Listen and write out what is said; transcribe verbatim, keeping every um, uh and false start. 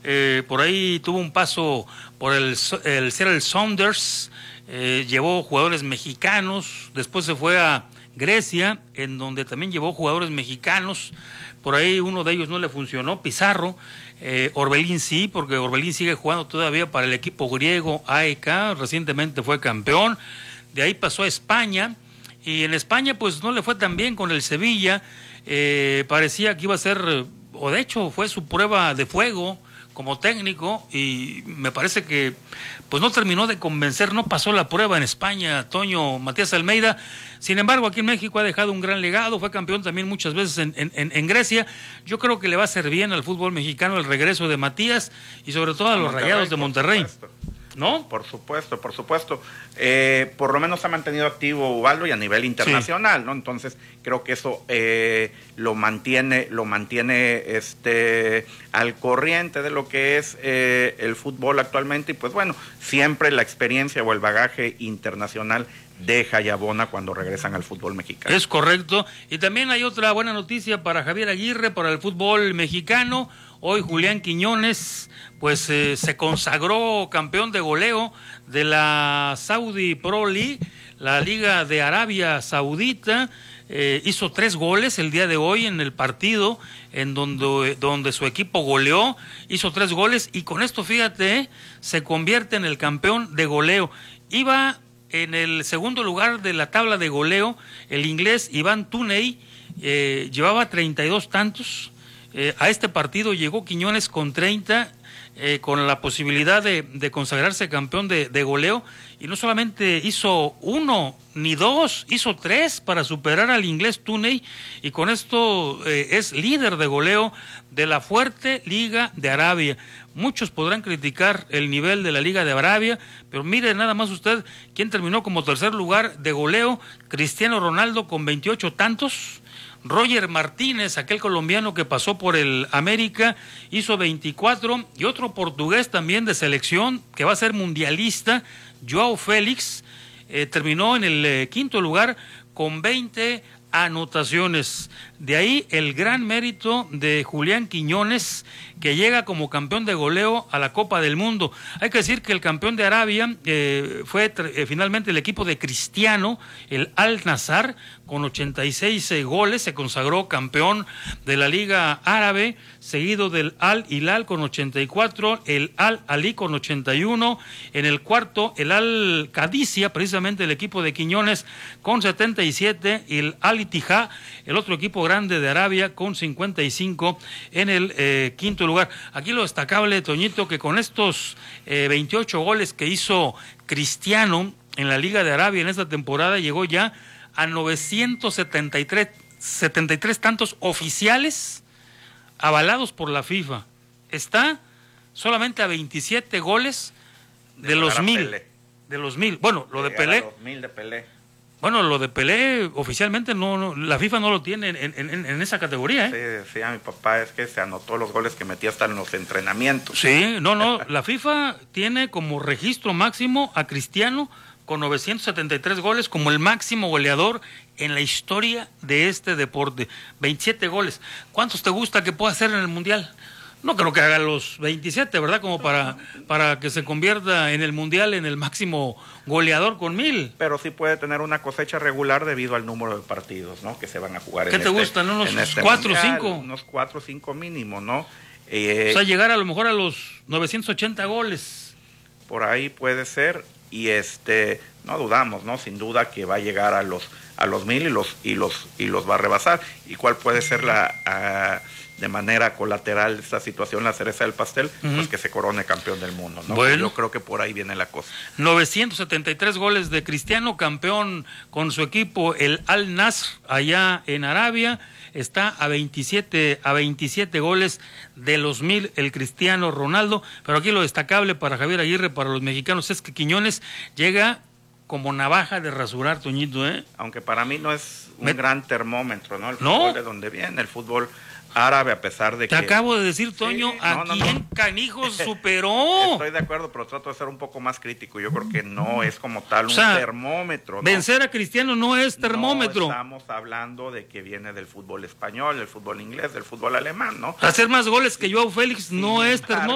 eh, por ahí tuvo un paso por el, el Seattle Sounders, eh, llevó jugadores mexicanos, después se fue a Grecia, en donde también llevó jugadores mexicanos, por ahí uno de ellos no le funcionó, Pizarro, eh, Orbelín sí, porque Orbelín sigue jugando todavía para el equipo griego A E K, recientemente fue campeón, de ahí pasó a España, y en España pues no le fue tan bien con el Sevilla, eh, parecía que iba a ser, o de hecho fue su prueba de fuego como técnico, y me parece que pues no terminó de convencer, no pasó la prueba en España, Toño Matías Almeida. Sin embargo, aquí en México ha dejado un gran legado, fue campeón también muchas veces en, en, en Grecia. Yo creo que le va a hacer bien al fútbol mexicano el regreso de Matías y sobre todo a los Monterrey, Rayados de Monterrey. ¿No? Por supuesto, por supuesto. Eh, por lo menos ha mantenido activo Ubaldo y a nivel internacional, sí. ¿no? Entonces creo que eso eh, lo mantiene, lo mantiene este al corriente de lo que es eh, el fútbol actualmente, y pues bueno, siempre la experiencia o el bagaje internacional deja y abona cuando regresan al fútbol mexicano. Es correcto. Y también hay otra buena noticia para Javier Aguirre, para el fútbol mexicano. Hoy Julián Quiñones pues eh, se consagró campeón de goleo de la Saudi Pro League, la Liga de Arabia Saudita. Eh, hizo tres goles el día de hoy en el partido en donde, donde su equipo goleó, hizo tres goles y con esto, fíjate, eh, se convierte en el campeón de goleo. Iba en el segundo lugar de la tabla de goleo el inglés Iván Tuney, eh, llevaba treinta y dos tantos. Eh, a este partido llegó Quiñones con treinta, eh, con la posibilidad de, de consagrarse campeón de, de goleo, y no solamente hizo uno ni dos, hizo tres para superar al inglés Tuney, y con esto eh, es líder de goleo de la fuerte Liga de Arabia. Muchos podrán criticar el nivel de la Liga de Arabia, pero mire nada más usted quién terminó como tercer lugar de goleo: Cristiano Ronaldo con veintiocho tantos. Roger Martínez, aquel colombiano que pasó por el América, hizo veinticuatro, y otro portugués también de selección que va a ser mundialista, Joao Félix, eh, terminó en el eh, quinto lugar con veinte anotaciones. De ahí el gran mérito de Julián Quiñones, que llega como campeón de goleo a la Copa del Mundo. Hay que decir que el campeón de Arabia eh, fue eh, finalmente el equipo de Cristiano, el Al-Nassr, con ochenta y seis eh, goles, se consagró campeón de la Liga Árabe, seguido del Al-Hilal con ochenta y cuatro, el Al-Ali con ochenta y uno, en el cuarto el Al-Qadisiyah, precisamente el equipo de Quiñones, con setenta y siete, y el Al-Ittihad, el otro equipo grande de Arabia, con cincuenta y cinco en el eh, quinto lugar. Aquí lo destacable, Toñito, que con estos eh, veintiocho goles que hizo Cristiano en la Liga de Arabia en esta temporada, llegó ya a novecientos setenta y tres, setenta y tres tantos oficiales avalados por la FIFA. Está solamente a veintisiete goles de, de los mil. Pelé. De los mil. Bueno, lo de, de Pelé. Los mil de Pelé. Bueno, lo de Pelé oficialmente no, no, la FIFA no lo tiene en, en, en esa categoría, ¿eh? Sí, sí, a mi papá es que se anotó los goles que metía hasta en los entrenamientos. Sí, no, no, la FIFA tiene como registro máximo a Cristiano con novecientos setenta y tres goles como el máximo goleador en la historia de este deporte. veintisiete goles. ¿Cuántos te gusta que pueda hacer en el Mundial? No creo que haga los veintisiete, ¿verdad? Como para, para que se convierta en el Mundial en el máximo goleador con mil. Pero sí puede tener una cosecha regular debido al número de partidos, ¿no?, que se van a jugar. ¿Qué en te este, gustan? ¿Unos este cuatro o mundial, cinco? Unos cuatro o cinco mínimo, ¿no? Eh, o sea, llegar a lo mejor a los novecientos ochenta goles. Por ahí puede ser, y este, no dudamos, ¿no? Sin duda que va a llegar a los a los mil y los y los y los va a rebasar. ¿Y cuál puede ser la uh, de manera colateral esta situación, la cereza del pastel? Uh-huh. Pues que se corone campeón del mundo, ¿no? Bueno, yo creo que por ahí viene la cosa. novecientos setenta y tres goles de Cristiano, campeón con su equipo el Al-Nassr allá en Arabia. Está a veintisiete, a veintisiete goles de los mil el Cristiano Ronaldo. Pero aquí lo destacable para Javier Aguirre, para los mexicanos, es que Quiñones llega como navaja de rasurar, Toñito, ¿eh? Aunque para mí no es un Me... gran termómetro, ¿no? El ¿No? fútbol de donde viene, el fútbol árabe, a pesar de Te que... Te acabo de decir, Toño, sí, no, ¿a no, quién no. canijos superó? Estoy de acuerdo, pero trato de ser un poco más crítico. Yo creo que no es como tal un o sea, termómetro, ¿no? Vencer a Cristiano no es termómetro. No estamos hablando de que viene del fútbol español, del fútbol inglés, del fútbol alemán, ¿no? Hacer más goles que Joao Félix sí, no es termómetro.